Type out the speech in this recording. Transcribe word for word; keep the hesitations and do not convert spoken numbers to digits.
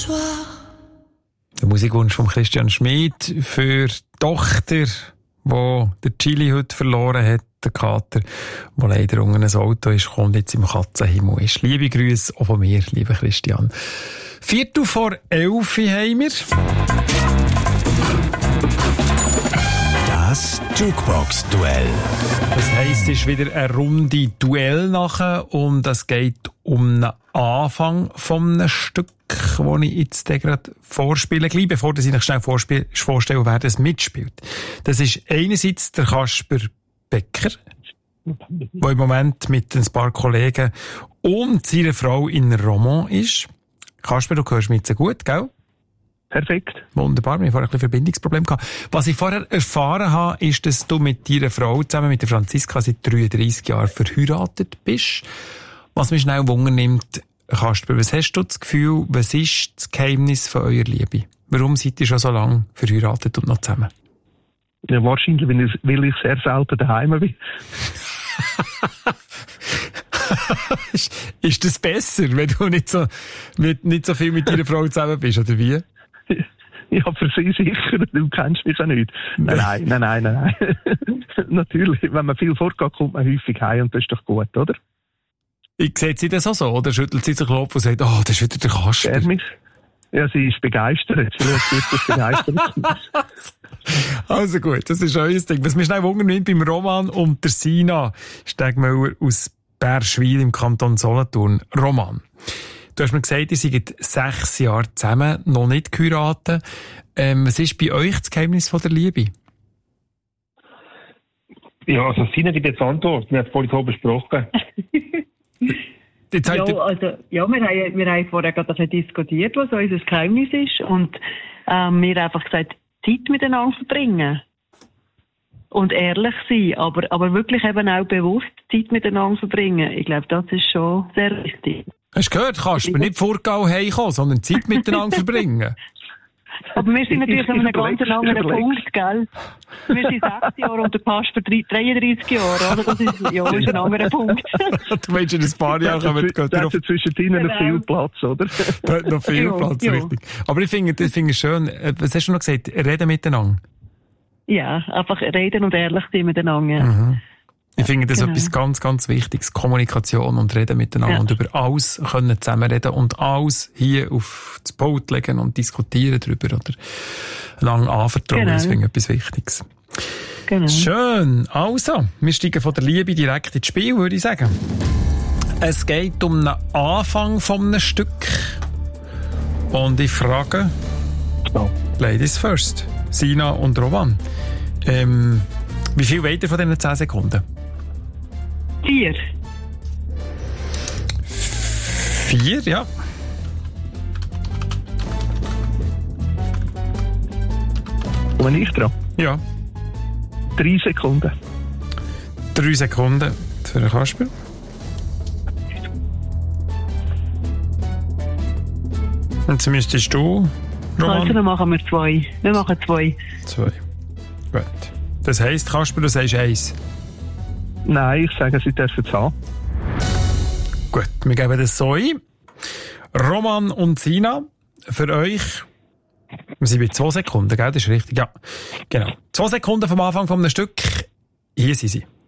Der Musikwunsch von Christian Schmid für die Tochter, die der Chili heute verloren hat, der Kater, der leider unter ein Auto ist, kommt jetzt im Katzenhimmel ist. Liebe Grüße auch von mir, lieber Christian. Viertel vor elf haben wir. Das Jukebox-Duell. Das heisst, es ist wieder eine Runde Duell nachher und es geht um den Anfang von einem Stück, das ich jetzt gerade vorspiele. Gleich bevor ich euch schnell vorstelle, wer das mitspielt. Das ist einerseits der Kasper Becker, der im Moment mit ein paar Kollegen und seiner Frau in Romont ist. Kasper, du hörst mich jetzt gut, gell? Perfekt. Wunderbar, wir haben vorher ein bisschen Verbindungsproblem gehabt. Was ich vorher erfahren habe, ist, dass du mit deiner Frau zusammen mit der Franziska seit dreiunddreissig Jahren verheiratet bist. Was mich schnell Wunder nimmt, Kasper, was hast du das Gefühl, was ist das Geheimnis von eurer Liebe? Warum seid ihr schon so lange verheiratet und noch zusammen? Ja, wahrscheinlich, weil ich, weil ich sehr selten daheim bin. ist, ist das besser, wenn du nicht so, mit, nicht so viel mit deiner Frau zusammen bist, oder wie? Ja, für sie sicher. Du kennst mich ja nicht. Nein, nein, nein, nein, nein. Natürlich, wenn man viel vorgeht, kommt man häufig heim und das ist doch gut, oder? Ich sehe sie das auch so, oder? Schüttelt sie sich Kopf und sagt, oh, das ist wieder der Kasper. Ja, sie ist begeistert. Sie ist begeistert. Also gut, das ist euer Ding. Was mich schnell wundert beim Roman und der Sina Stegmüller aus Bärschwil im Kanton Solothurn. Roman, du hast mir gesagt, ihr seid sechs Jahre zusammen, noch nicht geheiratet. Ähm, was ist bei euch das Geheimnis von der Liebe? Ja, also Sina gibt jetzt Antwort. Wir haben es vorhin so besprochen. Ja, also, ja, wir haben, wir haben vorher gerade diskutiert, was unser Geheimnis ist. Und ähm, wir haben einfach gesagt, Zeit miteinander verbringen. Und ehrlich sein, aber, aber wirklich eben auch bewusst Zeit miteinander verbringen. Ich glaube, das ist schon sehr wichtig. Hast du gehört, Kasper, nicht vorgau heimkommen, sondern Zeit miteinander verbringen. Aber wir sind natürlich an einem ganz anderen Punkt, gell? Wir sind sechs Jahre und der Kasper dreiunddreissig Jahre, oder? Das ist, ja, ist ein anderer Punkt. Du meinst, in ein paar Jahren kommen wir da hat zwischen ihnen noch viel Platz, oder? Da hat noch viel ja, Platz, ja. richtig. Aber ich finde, ich finde es schön, was hast du noch gesagt? Reden miteinander. Ja, einfach reden und ehrlich sein miteinander. Mhm. Ich finde das genau. etwas ganz, ganz Wichtiges. Kommunikation und Reden miteinander. Ja. Und über alles können zusammenreden und alles hier auf das Boot legen und diskutieren darüber oder lang anvertrauen. Genau. Das finde ich etwas Wichtiges. Genau. Schön. Also, wir steigen von der Liebe direkt ins Spiel, würde ich sagen. Es geht um den Anfang von einem Stück. Und ich frage, oh. Ladies first, Sina und Roman, ähm, wie viel weiter von diesen zehn Sekunden? Vier. Vier, ja. Und ich dran? Ja. Drei Sekunden. Drei Sekunden für den Kasper. Und jetzt müsstest du, Roman... Also, dann machen wir zwei. Wir machen zwei. Zwei. Gut. Das heisst, Kasper, du sagst eins. Nein, ich sage, sie dürfen es haben. Gut, wir geben das so ein. Roman und Sina, für euch, wir sind bei zwei Sekunden, gell? Das ist richtig, ja. Genau. Zwei Sekunden vom Anfang von einem Stück. Hier sind sie.